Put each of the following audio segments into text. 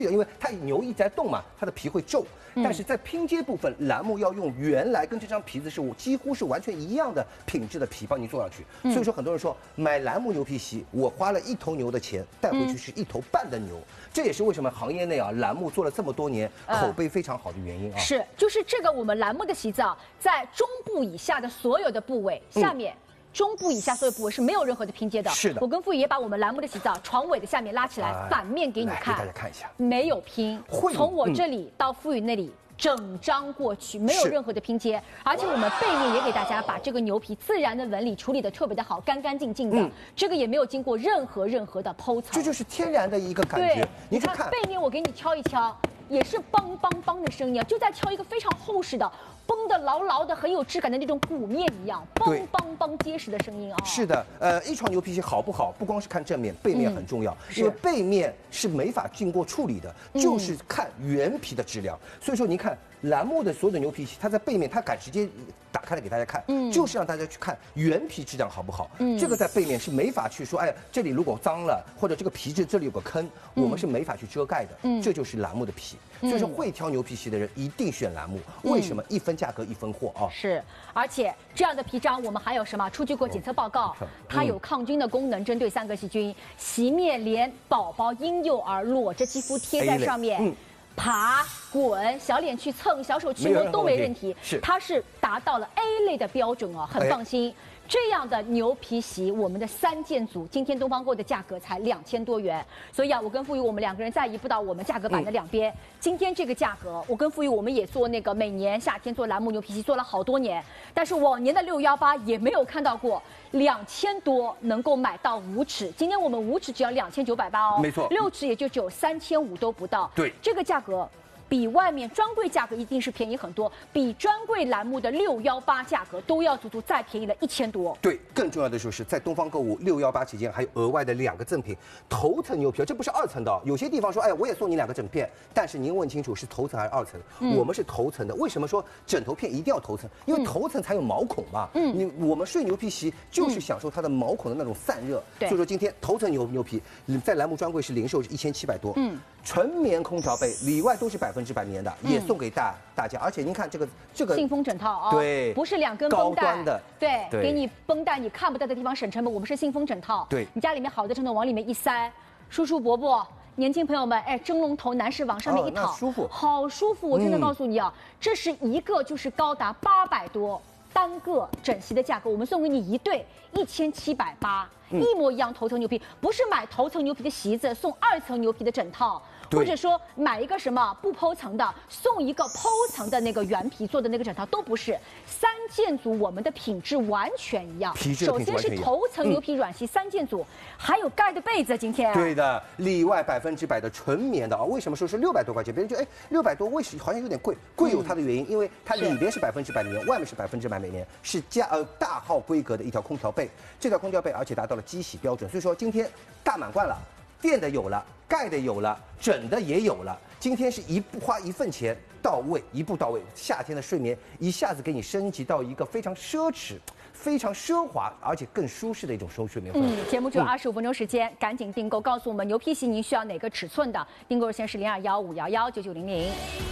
因为它牛一直在动嘛，它的皮会皱。但是在拼接部分，栏目要用原来跟这张皮子是几乎是完全一样的品质的皮帮你做上去。所以说很多人说买栏目牛皮席，我花了1头牛的钱，带回去是1头半的牛。这也是为什么行业内啊栏目做了这么多年，口碑非常好的原因啊。 是，就是这个我们栏目的席子啊，在中部以下的所有的部位下面。中部以下所有部位是没有任何的拼接的。 是的， 我跟傅宇也把我们栏目的席子床尾的下面拉起来，反面给你看， 给大家看一下， 没有拼，从我这里到傅宇那里。整张过去没有任何的拼接，而且我们背面也给大家把这个牛皮自然的纹理处理的特别的好，干干净净的，这个也没有经过任何的剖层， 这就是天然的一个感觉。 对，你看背面我给你敲一敲，也是梆梆梆的声音啊，就在敲一个非常厚实的、绷得牢牢的、很有质感的那种鼓面一样，梆梆梆结实的声音啊。 是的，一床牛皮席好不好，不光是看正面，背面很重要，因为背面是没法经过处理的，就是看原皮的质量。所以说您看。栏目的所有的牛皮席，它在背面，它敢直接打开来给大家看，就是让大家去看原皮质量好不好。这个在背面是没法去说，哎，这里如果脏了，或者这个皮质这里有个坑，我们是没法去遮盖的。这就是栏目的皮。所以说会挑牛皮席的人一定选栏目。为什么？一分价格一分货啊！ 是，而且这样的皮张我们还有什么？出具过检测报告，它有抗菌的功能，针对3个细菌，席面连宝宝、婴幼儿裸着肌肤贴在上面。爬、滚、小脸去蹭、小手去摸都没问题，它是达到了 A 类的标准哦，很放心。这样的牛皮席，我们的3件组，今天东方购的价格才2000多元。所以啊，我跟傅宇我们2个人再移步到我们价格板的两边。今天这个价格，我跟傅宇我们也做那个每年夏天做栏目牛皮席，做了好多年，但是往年的618也没有看到过2000多能够买到5尺。今天我们5尺只要2980哦， 没错 ，6尺也就只有3500都不到。 对， 这个价格。比外面专柜价格一定是便宜很多，比专柜栏目的618价格都要足足再便宜了1000多。 对，更重要的就是在东方购物618期间还有额外的2个赠品，头层牛皮，这不是2层的。有些地方说，哎，我也送你2个枕片，但是您问清楚是头层还是2层？我们是头层的。为什么说枕头片一定要头层？因为头层才有毛孔嘛。我们睡牛皮席就是享受它的毛孔的那种散热。所以说今天头层牛皮在栏目专柜是零售是1700多。纯棉空调被里外都是100%棉的，也送给大家。而且您看这个信封枕套啊， 对， 不是2根绷带， 高端的， 对，给你绷带你看不到的地方省成本。我们是信封枕套， 对， 你家里面好的枕头往里面一塞，叔叔伯伯。年轻朋友们，哎，蒸笼头男士往上面一躺， 舒服， 好舒服！我真的告诉你啊，这是一个就是高达800多单个枕席的价格，我们送给你1对1780，一模一样头层牛皮，不是买头层牛皮的席子送2层牛皮的枕套。或者说买一个什么不剖层的，送一个剖层的那个原皮做的那个枕套，都不是。3件组我们的品质完全一样。首先是头层牛皮软席3件组，还有盖的被子。今天对的，里外100%的纯棉的啊。为什么说是600多块钱？别人觉得哎600多，为什么好像有点贵？贵有它的原因，因为它里边是100%棉，外面是100%棉，是大号规格的一条空调被。这条空调被而且达到了机洗标准，所以说今天大满贯了。垫的有了，盖的有了，枕的也有了。今天是花1份钱到位，一步到位。夏天的睡眠一下子给你升级到一个非常奢侈、非常奢华，而且更舒适的一种睡眠氛围。 节目只有25分钟时间，赶紧订购，告诉我们牛皮席您需要哪个尺寸的？订购热线是0215119900。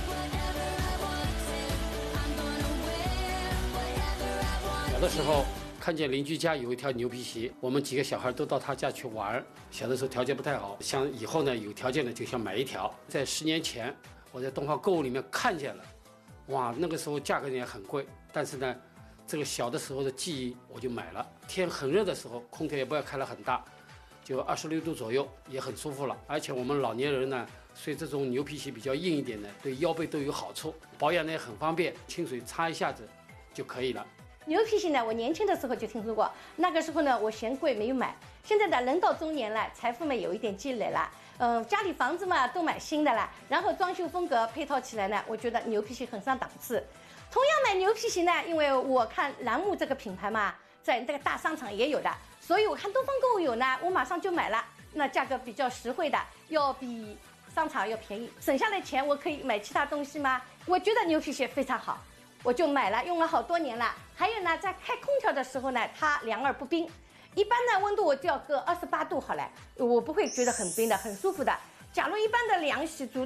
有的时候。看见邻居家有一条牛皮席，我们几个小孩都到他家去玩。小的时候条件不太好，想以后呢有条件了就想买一条。在10年前，我在东方购物里面看见了，哇，那个时候价格也很贵，但是呢，这个小的时候的记忆我就买了。天很热的时候，空调也不要开得很大，就26度左右，也很舒服了。而且我们老年人呢，睡这种牛皮席比较硬一点的，对腰背都有好处，保养呢也很方便，清水擦一下子就可以了。 牛皮席呢，我年轻的时候就听说过，那个时候呢，我嫌贵没有买。现在呢，人到中年了，财富嘛有一点积累了，家里房子嘛都买新的了，然后装修风格配套起来呢，我觉得牛皮席很上档次。同样买牛皮席呢，因为我看栏目这个品牌嘛，在这个大商场也有的，所以我看东方购物有呢，我马上就买了。那价格比较实惠的，要比商场要便宜，省下的钱我可以买其他东西吗？我觉得牛皮席非常好。我就买了，用了好多年了。还有呢，在开空调的时候呢，它凉而不冰。一般呢，温度我就要搁28度好了，我不会觉得很冰的，很舒服的。假如一般的凉席足